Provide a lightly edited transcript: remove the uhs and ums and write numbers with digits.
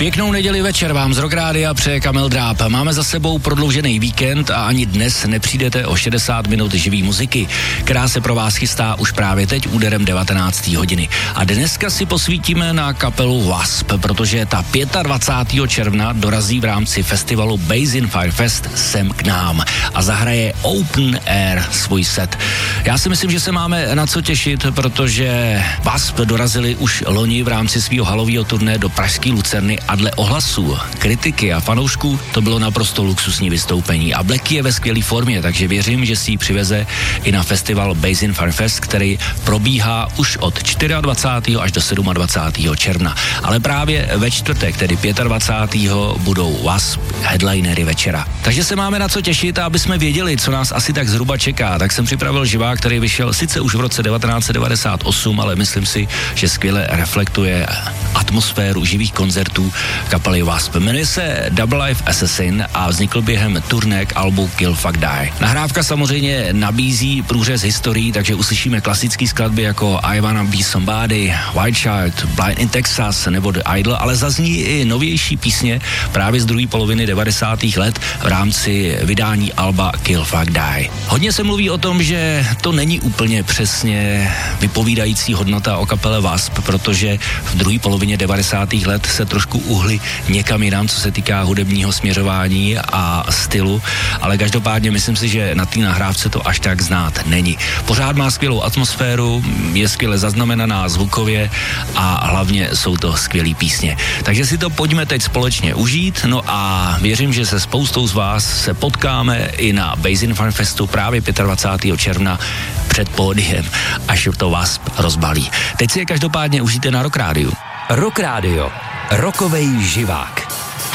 Pěknou neděli večer vám z Rock Rádia přeje Kamil Dráb. Máme za sebou prodloužený víkend a ani dnes nepřijdete o 60 minut živý muziky, která se pro vás chystá už právě teď úderem 19. hodiny. A dneska si posvítíme na kapelu Wasp, protože ta 25. června dorazí v rámci festivalu Bass in Fire Fest sem k nám a zahraje Open Air svůj set. Já si myslím, že se máme na co těšit, protože Wasp dorazili už loni v rámci svého halového turné do pražské Lucerny a dle ohlasů, kritiky a fanoušků to bylo naprosto luxusní vystoupení. A Blacky je ve skvělé formě, takže věřím, že si ji přiveze i na festival Bass in Fire Fest, který probíhá už od 24. až do 27. června. Ale právě ve čtvrtek, tedy 25. budou Wasp headlinery večera. Takže se máme na co těšit a aby jsme věděli, co nás asi tak zhruba čeká, tak jsem připravil živák, který vyšel sice už v roce 1998, ale myslím si, že skvěle reflektuje atmosféru živých koncertů kapely Wasp. Jmenuje se Double Life Assassin a vznikl během turné k albu Kill Fuck Die. Nahrávka samozřejmě nabízí průřez historií, takže uslyšíme klasické skladby jako I Wanna Be Somebody, White Child, Blind in Texas nebo The Idol, ale zazní i novější písně právě z druhé poloviny 90. let v rámci vydání alba Kill Fuck Die. Hodně se mluví o tom, že to není úplně přesně vypovídající hodnota o kapele Wasp, protože v druhé polovině 90. let se trošku uhli někam jinam, co se týká hudebního směřování a stylu, ale každopádně myslím si, že na té nahrávce to až tak znát není. Pořád má skvělou atmosféru, je skvěle zaznamenaná zvukově a hlavně jsou to skvělý písně. Takže si to pojďme teď společně užít, no a věřím, že se spoustou z vás se potkáme i na Bass in Fire Festu právě 25. června před pódiem, až to Wasp rozbalí. Teď si je každopádně užijte na Rock Rádiu. Rock Rádio. Rokovej živák.